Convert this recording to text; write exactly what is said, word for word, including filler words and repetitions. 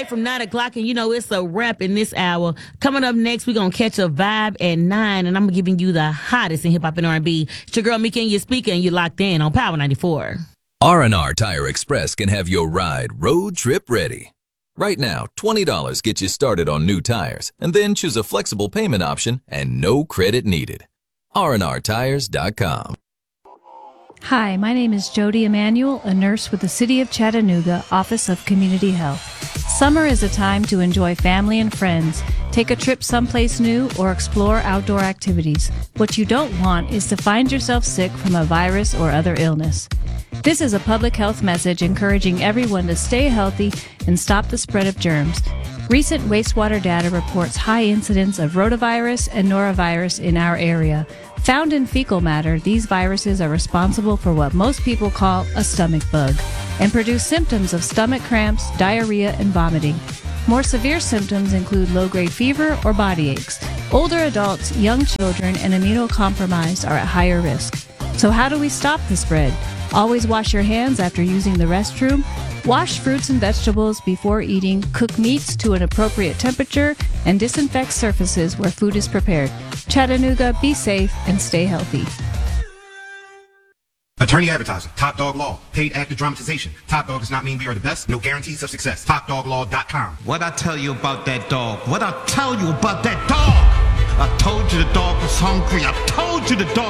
away from nine o'clock, and you know it's a wrap in this hour. Coming up next, we're going to catch a vibe at nine, and I'm giving you the hottest in hip-hop and R and B. It's your girl, Mika, and you're speaking, and you're locked in on Power ninety-four. R and R Tire Express can have your ride road trip ready. Right now, twenty dollars gets you started on new tires, and then choose a flexible payment option and no credit needed. R and R tires dot com. Hi, my name is Jody Emanuel, a nurse with the City of Chattanooga Office of Community Health. Summer is a time to enjoy family and friends, take a trip someplace new, or explore outdoor activities. What you don't want is to find yourself sick from a virus or other illness. This is a public health message encouraging everyone to stay healthy and stop the spread of germs. Recent wastewater data reports high incidence of rotavirus and norovirus in our area. Found in fecal matter, these viruses are responsible for what most people call a stomach bug and produce symptoms of stomach cramps, diarrhea, and vomiting. More severe symptoms include low-grade fever or body aches. Older adults, young children, and immunocompromised are at higher risk. So how do we stop the spread? Always wash your hands after using the restroom. Wash fruits and vegetables before eating, cook meats to an appropriate temperature, and disinfect surfaces where food is prepared. Chattanooga, be safe and stay healthy. Attorney advertising, Top Dog Law, paid actor dramatization. Top Dog does not mean we are the best, no guarantees of success. top dog law dot com. What I tell you about that dog? What I tell you about that dog? I told you the dog was hungry. I told you the dog